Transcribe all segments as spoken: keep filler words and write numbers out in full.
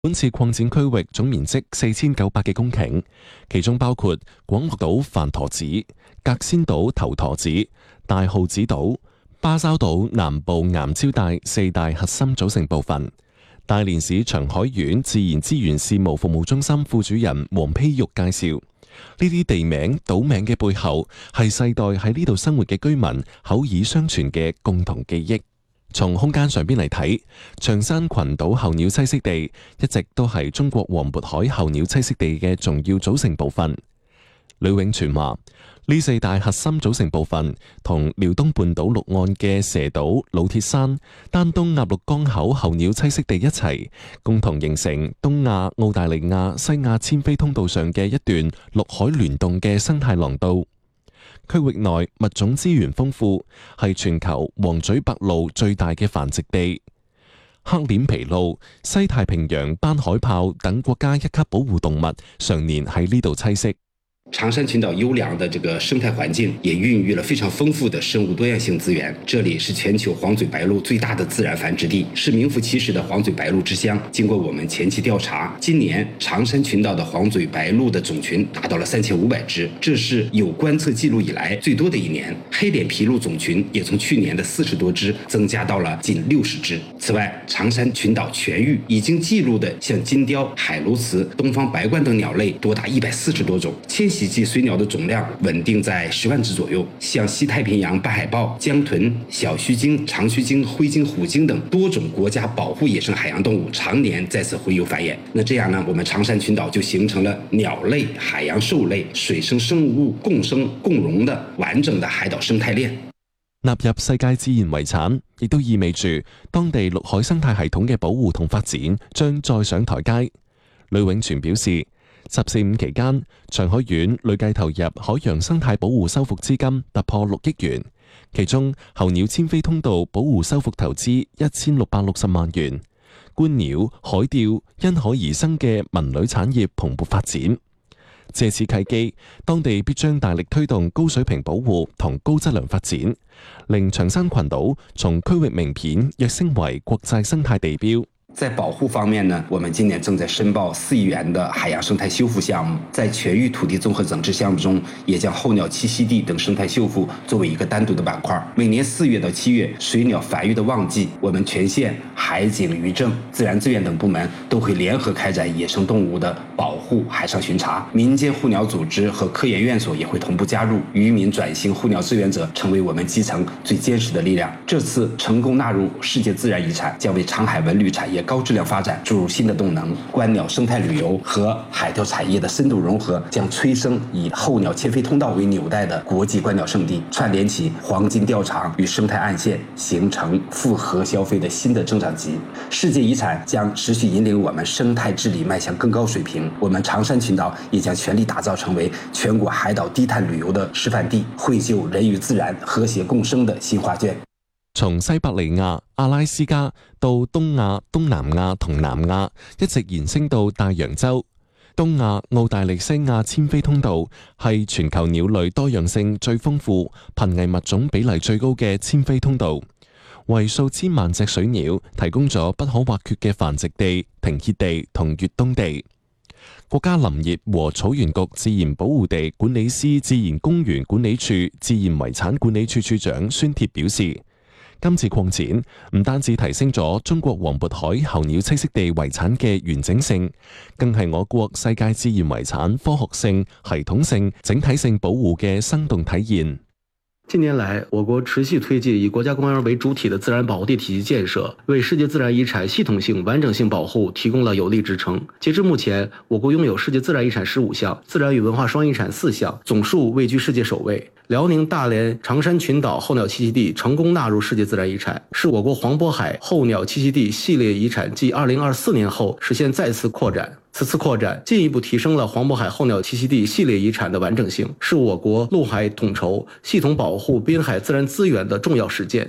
本次擴展區域總面積四千九百幾公頃，其中包括廣樂島飯陀子、格仙島頭陀子、大號子島、巴沙島南部岩礁帶四大核心組成部分。大連市長海縣自然資源事務服務中心副主任黃丕玉介紹，呢啲地名、島名嘅背後係世代喺呢度生活嘅居民口耳相傳嘅共同記憶。從空間上邊嚟睇，長山群島候鳥棲息地一直都係中國黃渤海候鳥棲息地嘅重要組成部分。呂永全話：呢四大核心組成部分同遼東半島陸岸嘅蛇島、老鐵山、丹東鴨綠江口候鳥棲息地一齊，共同形成東亞、澳大利亞、西亞遷飛通道上嘅一段陸海聯動嘅生態廊道。區域內物種資源豐富，係全球黃嘴白鷺最大嘅繁殖地。黑臉琵鷺、西太平洋斑海豹等國家一級保護動物常年喺呢度棲息。 長山群島優良的這個生態環境也孕育了非常豐富的生物多樣性資源。這裡是全球黃嘴白鷺最大的自然繁殖地，是名副其實的黃嘴白鷺之鄉。經過我們前期調查，今年長山群島的黃嘴白鷺的總群達到了三千五百隻，這是有觀測記錄以來最多的一年。黑臉琵鷺總群也從去年的四十多隻增加到了近六十隻。此外，長山群島全域已經記錄的像金雕、海鸬鹚、東方白冠等鳥類多達一百四十多種。遷徙季水鳥的總量穩定在十萬隻左右，像西太平洋斑海豹、江豚、小須鯨、長須鯨、灰鯨、虎鯨等多種國家保護野生海洋動物常年在此洄游繁衍。那這樣呢，我們長山群島就形成了鳥類、海洋獸類、水生生物共生共榮的完整的海島生態鏈。 納入世界自然遺產，亦都意味住當地陸海生態系統嘅保護同發展將再上台階。呂永全表示，十四五期間，長海縣累計投入海洋生態保護修復資金突破六億元，其中候鳥遷飛通道保護修復投資一千六百六十萬元，觀鳥、海釣因海而生嘅文旅產業蓬勃發展。借此契機，當地必將大力推動高水平保護同高質量發展，令長山群島從區域名片躍升為國際生態地標。 在保護方面呢，我們今年正在申報四億元的海洋生態修復項目，在全域土地綜合整治項目中，也將候鳥棲息地等生態修復作為一個單獨的板塊。每年四月到七月水鳥繁育的旺季，我們全縣海警、漁政、自然資源等部門都會聯合開展野生動物的保護海上巡查，民間護鳥組織和科研院所也會同步加入，漁民轉型護鳥志願者成為我們基層最堅實的力量。這次成功納入世界自然遺產，將為長海文旅產業高質量發展注入新的動能，觀鳥生態旅遊和海釣產業的深度融合，將催生以候鳥遷飛通道為紐帶的國際觀鳥勝地，串聯起黃金釣場與生態岸線，形成複合消費的新的增長極。世界遺產將持續引領我們生態治理邁向更高水平，我們長山群島也將全力打造成為全國海島低碳旅遊的示範地，繪就人與自然和諧共生的新畫卷。 從西伯利亞、阿拉斯加到東亞、東南亞同南亞，一直延伸到大洋洲。東亞、澳大利西亞遷飛通道係全球鳥類多樣性最豐富、瀕危物種比例最高嘅遷飛通道，為數千萬隻水鳥提供咗不可或缺嘅繁殖地、停歇地同越冬地。國家林業和草原局自然保護地管理司自然公園管理處自然遺產管理處處長孫鐵表示，今次擴展唔單止提升咗中國黃渤海候鳥棲息地遺產嘅完整性，更係我國世界自然遺產科學性、系統性、整體性保護嘅生動體現。 近年來，我國持續推進以國家公園為主體的自然保護地體系建設，為世界自然遺產系統性、完整性保護提供了有力支撐。截至目前，我國擁有世界自然遺產十五項，自然與文化雙遺產四項，總數位居世界首位。遼寧大連長山群島候鳥棲息地成功納入世界自然遺產，是我國黃渤海候鳥棲息地系列遺產繼二零二四年後實現再次擴展。此次擴展進一步提升了黃渤海候鳥棲息地系列遺產的完整性，是我國陸海統籌、系統保護濱海自然資源的重要實踐。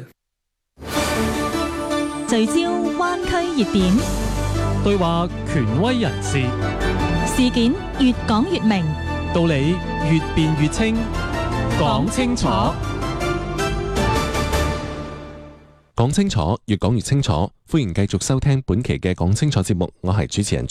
聚焦灣區熱點， 對話權威人士， 事件越講越明， 道理越辯越清，講清楚。 講清楚，越講越清楚。 歡迎繼續收聽本期嘅講清楚節目，我係主持人